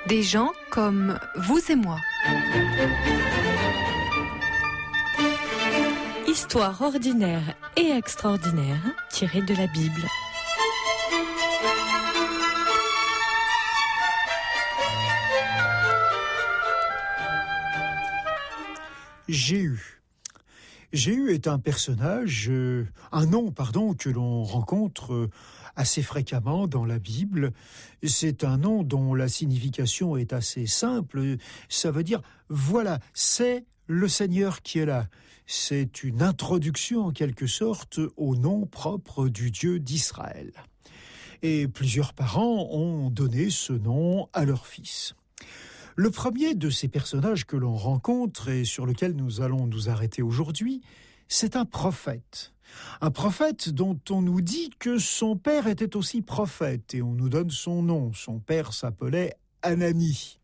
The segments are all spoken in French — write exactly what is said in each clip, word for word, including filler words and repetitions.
Des gens comme vous et moi. Histoire ordinaire et extraordinaire tirée de la Bible. Jéhu. Jéhu est un personnage, euh, un nom, pardon, que l'on rencontre euh, assez fréquemment dans la Bible. C'est un nom dont la signification est assez simple. Ça veut dire, voilà, c'est le Seigneur qui est là. C'est une introduction en quelque sorte au nom propre du Dieu d'Israël. Et plusieurs parents ont donné ce nom à leur fils. Le premier de ces personnages que l'on rencontre et sur lequel nous allons nous arrêter aujourd'hui, c'est un prophète. Un prophète dont on nous dit que son père était aussi prophète et on nous donne son nom. Son père s'appelait Anani.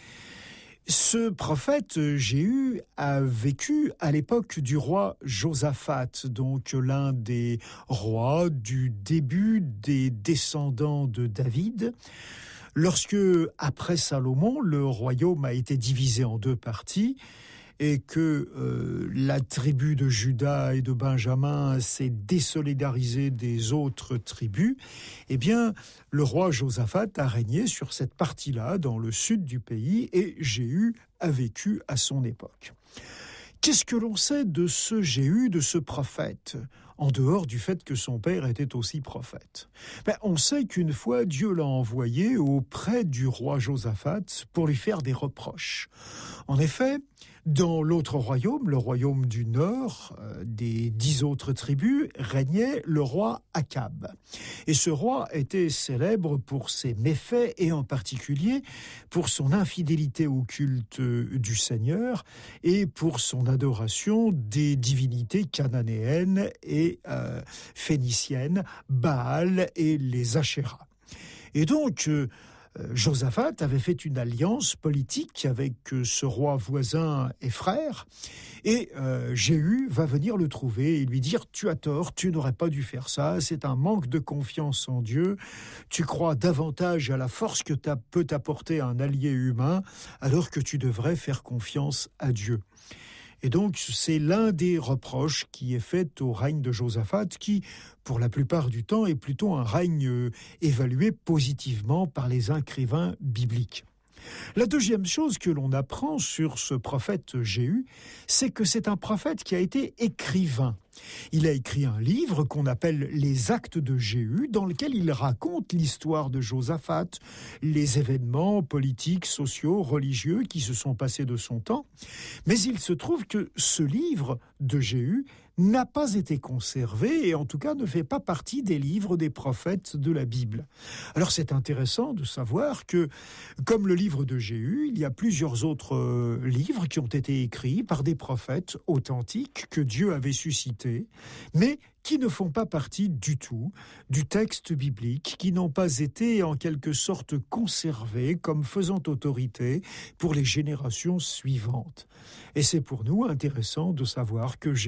Ce prophète, Jéhu, a vécu à l'époque du roi Josaphat, donc l'un des rois du début des descendants de David. Lorsque, après Salomon, le royaume a été divisé en deux parties et que euh, la tribu de Juda et de Benjamin s'est désolidarisée des autres tribus, eh bien, le roi Josaphat a régné sur cette partie-là, dans le sud du pays, et Jéhu a vécu à son époque. Qu'est-ce que l'on sait de ce Jéhu, de ce prophète, en dehors du fait que son père était aussi prophète? Ben, on sait qu'une fois, Dieu l'a envoyé auprès du roi Josaphat pour lui faire des reproches. En effet, dans l'autre royaume, le royaume du nord, euh, des dix autres tribus, régnait le roi Akab. Et ce roi était célèbre pour ses méfaits et en particulier pour son infidélité au culte du Seigneur et pour son adoration des divinités cananéennes et euh, phéniciennes, Baal et les Ashéras. Et donc, euh, Josaphat avait fait une alliance politique avec ce roi voisin et frère, et euh, Jéhu va venir le trouver et lui dire « Tu as tort, tu n'aurais pas dû faire ça, c'est un manque de confiance en Dieu, tu crois davantage à la force que peut t'apporter un allié humain, alors que tu devrais faire confiance à Dieu. » Et donc, c'est l'un des reproches qui est fait au règne de Josaphat, qui, pour la plupart du temps, est plutôt un règne euh, évalué positivement par les écrivains bibliques. La deuxième chose que l'on apprend sur ce prophète Jéhu, c'est que c'est un prophète qui a été écrivain. Il a écrit un livre qu'on appelle Les Actes de Jéhu, dans lequel il raconte l'histoire de Josaphat, les événements politiques, sociaux, religieux qui se sont passés de son temps. Mais il se trouve que ce livre de Jéhu n'a pas été conservé et en tout cas ne fait pas partie des livres des prophètes de la Bible. Alors c'est intéressant de savoir que, comme le livre de Jéhu, il y a plusieurs autres euh, livres qui ont été écrits par des prophètes authentiques que Dieu avait suscités, mais qui ne font pas partie du tout du texte biblique, qui n'ont pas été en quelque sorte conservés comme faisant autorité pour les générations suivantes. Et c'est pour nous intéressant de savoir que